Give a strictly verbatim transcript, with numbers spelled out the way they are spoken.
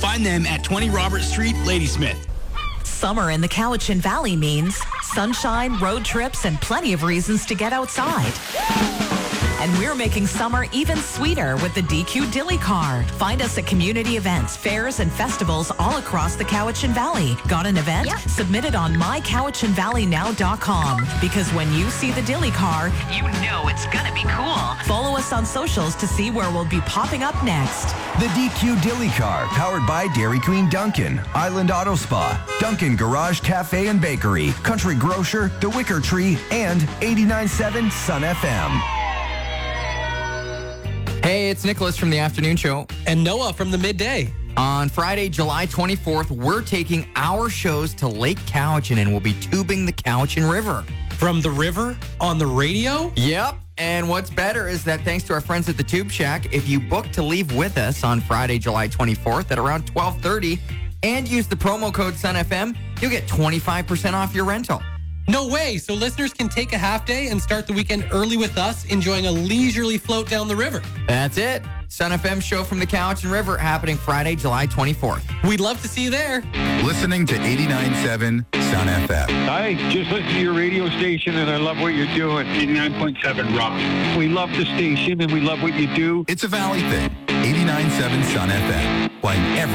Find them at twenty Robert Street, Ladysmith. Summer in the Cowichan Valley means sunshine, road trips, and plenty of reasons to get outside. And we're making summer even sweeter with the D Q Dilly Car. Find us at community events, fairs, and festivals all across the Cowichan Valley. Got an event? Yep. Submit it on my cowichan valley now dot com. Because when you see the Dilly Car, you know it's gonna be cool. Follow us on socials to see where we'll be popping up next. The D Q Dilly Car, powered by Dairy Queen Duncan, Island Auto Spa, Duncan Garage Cafe and Bakery, Country Grocer, The Wicker Tree, and eighty-nine point seven Sun F M. Hey, it's Nicholas from the Afternoon Show. And Noah from the Midday. On Friday, July twenty-fourth, we're taking our shows to Lake Cowichan and we'll be tubing the Cowichan River. From the river on the radio? Yep. And what's better is that thanks to our friends at the Tube Shack, if you book to leave with us on Friday, July twenty-fourth at around twelve thirty and use the promo code SunFM, you'll get twenty-five percent off your rental. No way. So listeners can take a half day and start the weekend early with us, enjoying a leisurely float down the river. That's it. Sun F M show from the Cowichan River happening Friday, July twenty-fourth. We'd love to see you there. Listening to eighty-nine point seven Sun F M. Hi, just listen to your radio station and I love what you're doing. eighty-nine point seven Rock. We love the station and we love what you do. It's a Valley thing. eighty-nine point seven Sun F M. Playing every